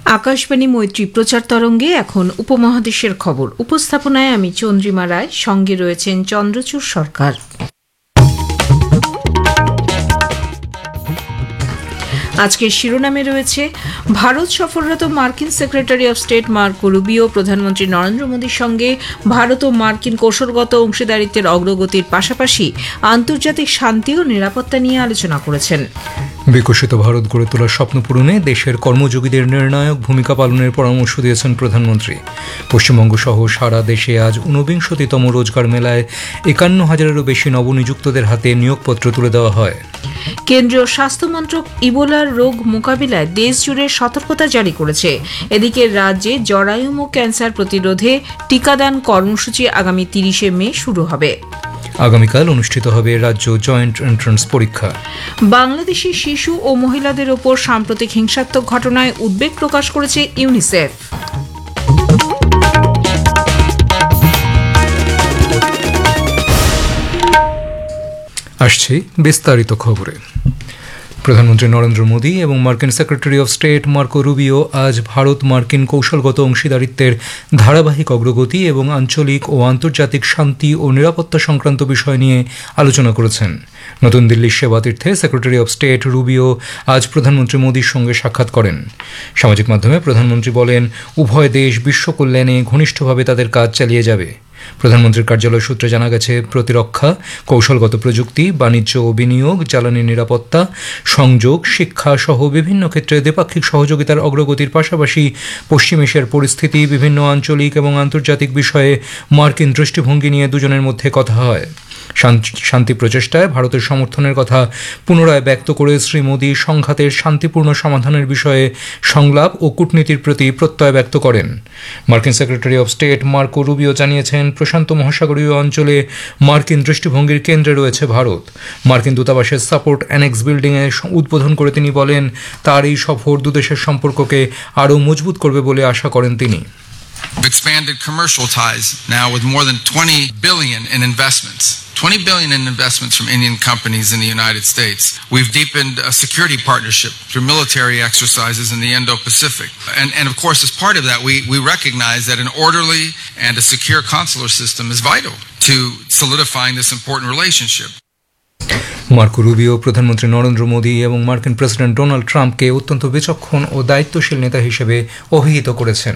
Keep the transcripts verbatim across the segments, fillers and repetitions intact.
আকাশবাণী মৈত্রী প্রচার তরঙ্গে এখন উপমহাদেশের খবর। উপস্থাপনায় আমি চন্দ্রিমা রায়, সঙ্গে রয়েছেন চন্দ্রচূড় সরকার। আজকের শিরোনামে রয়েছে ভারত সফররত মার্কিন secretary of state Marco Rubio প্রধানমন্ত্রী নরেন্দ্র মোদীর সঙ্গে ভারত ও মার্কিন কৌশলগত অংশীদারিত্বের অগ্রগতির পাশাপাশি আন্তর্জাতিক শান্তি ও নিরাপত্তা নিয়ে আলোচনা করেছেন। বিকশিত ভারত গড়ে তোলার স্বপ্ন পূরণে দেশের কর্মযোগীদের নির্ণায়ক ভূমিকা পালনের পরামর্শ দিয়েছেন প্রধানমন্ত্রী। পশ্চিমবঙ্গ সহ সারা দেশে আজ ঊনবিংশতিতম রোজগার মেলায় একান্ন হাজারেরও বেশি নবনিযুক্তদের হাতে নিয়োগপত্র তুলে দেওয়া হয়। কেন্দ্রীয় স্বাস্থ্য মন্ত্রক ইবোলার রোগ মোকাবিলায় দেশ জুড়ে সতর্কতা জারি করেছে। এদিকে রাজ্যে জরায়ুমুখ ক্যান্সার প্রতিরোধে টিকাদান কর্মসূচি আগামী তিরিশে মে শুরু হবে। আগামীকাল অনুষ্ঠিত হবে রাজ্য জয়েন্ট এন্ট্রান্স পরীক্ষা। বাংলাদেশি শিশু ও মহিলাদের ওপর সাম্প্রতিক হিংসাত্মক ঘটনায় উদ্বেগ প্রকাশ করেছে ইউনিসেফ। আসছে বিস্তারিত খবরে। প্রধানমন্ত্রী নরেন্দ্র মোদী এবং মার্কিন secretary of state Marco Rubio আজ ভারত মার্কিন কৌশলগত অংশীদারিত্বের ধারাবাহিক অগ্রগতি এবং আঞ্চলিক ও আন্তর্জাতিক শান্তি ও নিরাপত্তা সংক্রান্ত বিষয় নিয়ে আলোচনা করেছেন। নতুন দিল্লির সেবাতীর্থে সেক্রেটারি অব স্টেট রুবিও আজ প্রধানমন্ত্রী মোদীর সঙ্গে সাক্ষাৎ করেন। সামাজিক মাধ্যমে প্রধানমন্ত্রী বলেন, উভয় দেশ বিশ্ব কল্যাণে ঘনিষ্ঠভাবে তাদের কাজ চালিয়ে যাবে। প্রধানমন্ত্রীর কার্যালয় সূত্রে জানা গেছে, প্রতিরক্ষা, কৌশলগত প্রযুক্তি, বাণিজ্য ও বিনিয়োগ, জ্বালানি নিরাপত্তা, সংযোগ, শিক্ষা সহ বিভিন্ন ক্ষেত্রে দ্বিপাক্ষিক সহযোগিতার অগ্রগতির পাশাপাশি পশ্চিম এশিয়ার পরিস্থিতি, বিভিন্ন আঞ্চলিক এবং আন্তর্জাতিক বিষয়ে মার্কিন দৃষ্টিভঙ্গি নিয়ে দুজনের মধ্যে কথা হয়। শান্তি প্রচেষ্টায় ভারতের সমর্থনের কথা পুনরায় ব্যক্ত করে শ্রী মোদী সংঘাতের শান্তিপূর্ণ সমাধানের বিষয়ে সংলাপ ও কূটনীতির প্রতি প্রত্যয় ব্যক্ত করেন। মার্কিন secretary of state Marco Rubio জানিয়েছেন, প্রশান্ত মহাসাগরীয় অঞ্চলে মার্কিন দৃষ্টিভঙ্গির কেন্দ্রে রয়েছে ভারত। মার্কিন দূতাবাসের সাপোর্ট অ্যানেক্স বিল্ডিংয়ে উদ্বোধন করে তিনি বলেন, তার এই সফর দুদেশের সম্পর্ককে আরও মজবুত করবে বলে আশা করেন তিনি। Expanded commercial ties now with more than twenty billion in investments. twenty billion in investments from Indian companies in the United States. We've deepened a security partnership through military exercises in the Indo-Pacific. And, and of course, as part of that, we, we recognize that an orderly and a secure consular system is vital to solidifying this important relationship. Marco Rubio প্রধানমন্ত্রী নরেন্দ্র মোদী এবং মার্কিন president Donald ট্রাম্পকে অত্যন্ত বিচক্ষণ ও দায়িত্বশীল নেতা হিসেবে অভিহিত করেছেন।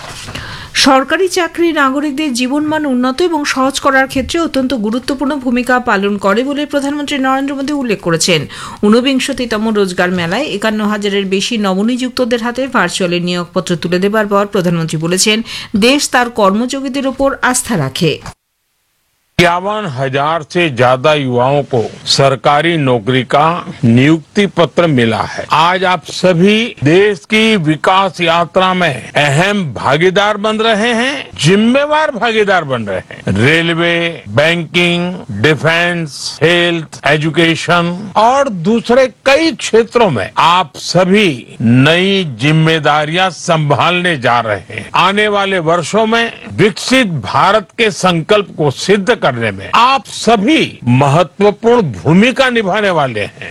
সরকারি চাকরি নাগরিকদের জীবনমান উন্নত এবং সহজ করার ক্ষেত্রে অত্যন্ত গুরুত্বপূর্ণ ভূমিকা পালন করে বলে প্রধানমন্ত্রী নরেন্দ্র মোদী উল্লেখ করেছেন। ঊনবিংশতিতম রোজগার মেলায় একান্ন হাজারের বেশি নবনিযুক্তদের হাতে ভার্চুয়ালি নিয়োগপত্র তুলে দেবার পর প্রধানমন্ত্রী বলেছেন, দেশ তার কর্মযোগীদের ওপর আস্থা রাখে। इक्यावन हजार से ज्यादा युवाओं को सरकारी नौकरी का नियुक्ति पत्र मिला है। आज आप सभी देश की विकास यात्रा में अहम भागीदार बन रहे हैं, जिम्मेवार भागीदार बन रहे हैं। Railway, banking, defence, health, education और दूसरे कई क्षेत्रों में आप सभी नई जिम्मेदारियां संभालने जा रहे हैं। आने वाले वर्षों में विकसित भारत के संकल्प को सिद्ध करने में आप सभी महत्वपूर्ण भूमिका निभाने वाले हैं।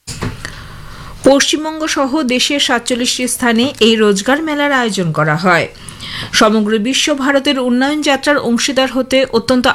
পশ্চিমবঙ্গ সহ দেশের সাতচল্লিশটি স্থানে এই রোজগার মেলার আয়োজন করা হয়। সমগ্র বিশ্ব ভারতের উন্নয়ন যাত্রার অংশীদার হতে অত্যন্ত